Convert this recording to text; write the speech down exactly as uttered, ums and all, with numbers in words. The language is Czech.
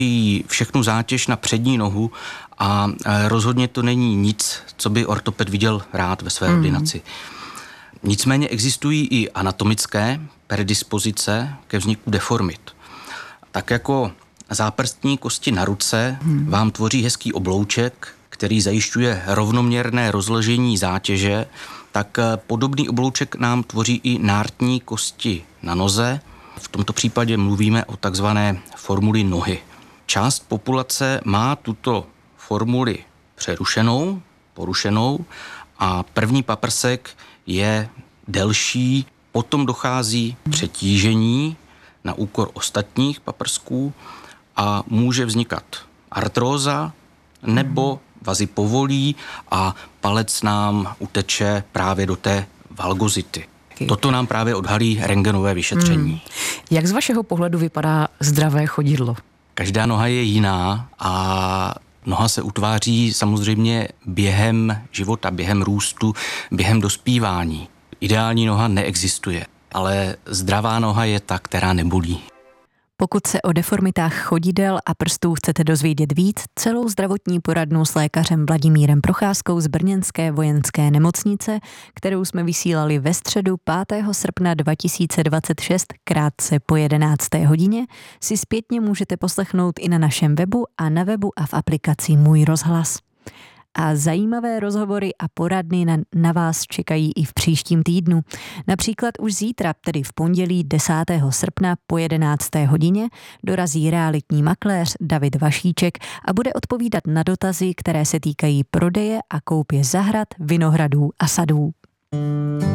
všechnu zátěž na přední nohu a rozhodně to není nic, co by ortoped viděl rád ve své mm. ordinaci. Nicméně existují i anatomické predispozice ke vzniku deformit. Tak jako záprstní kosti na ruce hmm. vám tvoří hezký oblouček, který zajišťuje rovnoměrné rozložení zátěže, tak podobný oblouček nám tvoří i nártní kosti na noze. V tomto případě mluvíme o takzvané formuli nohy. Část populace má tuto formuli přerušenou, porušenou a první paprsek je delší, potom dochází přetížení na úkor ostatních paprsků a může vznikat artróza nebo vazy povolí a palec nám uteče právě do té valgozity. Toto nám právě odhalí rentgenové vyšetření. Hmm. Jak z vašeho pohledu vypadá zdravé chodidlo? Každá noha je jiná a noha se utváří samozřejmě během života, během růstu, během dospívání. Ideální noha neexistuje, ale zdravá noha je ta, která nebolí. Pokud se o deformitách chodidel a prstů chcete dozvědět víc, celou zdravotní poradnu s lékařem Vladimírem Procházkou z brněnské vojenské nemocnice, kterou jsme vysílali ve středu pátého srpna dva tisíce dvacet šest krátce po jedenácté hodině, si zpětně můžete poslechnout i na našem webu a na webu a v aplikaci Můj rozhlas. A zajímavé rozhovory a poradny na, na vás čekají i v příštím týdnu. Například už zítra, tedy v pondělí desátého srpna po jedenácté hodině, dorazí realitní makléř David Vašíček a bude odpovídat na dotazy, které se týkají prodeje a koupě zahrad, vinohradů a sadů.